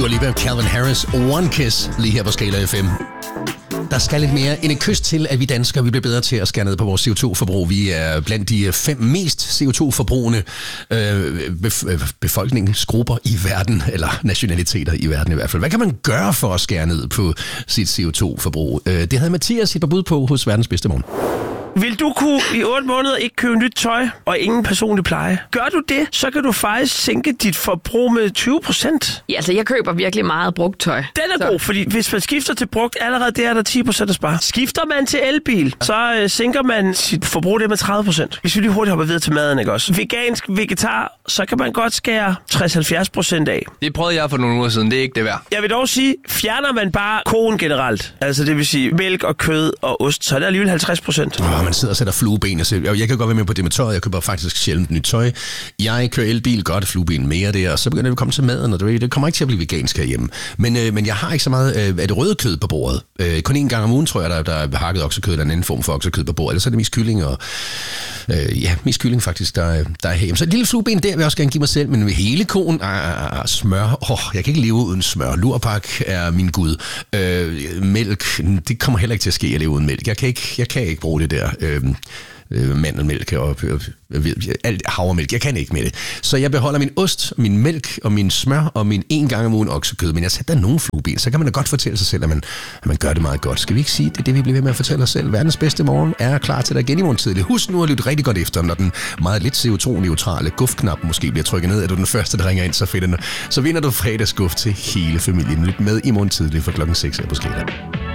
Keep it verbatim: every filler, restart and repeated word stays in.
Dua Lipa, Calvin Harris, One Kiss, lige her på Skala F M. Der skal lidt mere end et kys til, at vi danskere vi bliver bedre til at skære ned på vores C O to forbrug. Vi er blandt de fem mest C O to forbrugende øh, bef- befolkningsgrupper i verden, eller nationaliteter i verden i hvert fald. Hvad kan man gøre for at skære ned på sit C O to forbrug? Øh, det havde Mathias sit par bud på hos Verdens Bedste Morgen. Vil du kunne i otte måneder ikke købe nyt tøj og ingen personlig pleje? Gør du det, så kan du faktisk sænke dit forbrug med tyve procent. Ja, altså jeg køber virkelig meget brugt tøj. Den er så. god, fordi hvis man skifter til brugt, allerede der er der ti procent at spare. Skifter man til elbil, så øh, sænker man sit forbrug det med tredive procent. Hvis vi lige hurtigt hopper videre til maden, ikke også? Vegansk vegetar, så kan man godt skære tres til halvfjerds procent af. Det prøvede jeg for nogle uger siden, det er ikke det værd. Jeg vil dog sige, fjerner man bare koen generelt, altså det vil sige mælk og kød og ost, så er det alligevel halvtreds procent. Oh, man sidder og sætter flueben og siger, jeg kan godt være med på det med tøj, jeg køber faktisk sjældent nyt tøj. Jeg kører elbil, godt flueben mere der, og så begynder vi at komme til maden, og det kommer ikke til at blive vegansk herhjemme. Men, øh, men jeg har ikke så meget øh, af det røde kød på bordet. Øh, kun en gang om ugen, tror jeg, der, der er hakket oksekød eller en anden form for oksekød på bordet. Ellers er det mest kylling, og øh, ja, mest kylling faktisk, der, der er herhjemme. Så et lille flueben der vil jeg også gerne give mig selv, men med hele koen, ah, smør, oh, jeg kan ikke leve uden smør. Lurpak er min gud. Øh, mælk, det kommer heller ikke til at ske at leve uden mælk. Jeg kan ikke, jeg kan ikke bruge det der. Øh, mandelmælk og alt havremælk. Jeg kan ikke med det. Så jeg beholder min ost, min mælk og min smør og min en gang om ugen oksekød. Men jeg sætter nogle flueben, så kan man da godt fortælle sig selv, at man, at man gør det meget godt. Skal vi ikke sige, det er det, vi bliver ved med at fortælle os selv? Verdens Bedste Morgen er klar til dig igen i morgen tidligt. Husk nu at lytte rigtig godt efter, når den meget lidt C O to neutrale gufknap måske bliver trykket ned. Er du den første, der ringer ind, så, fedt, så vinder du fredagsguf til hele familien. Lyt med i morgen tidligt for klokken seks her på Skala.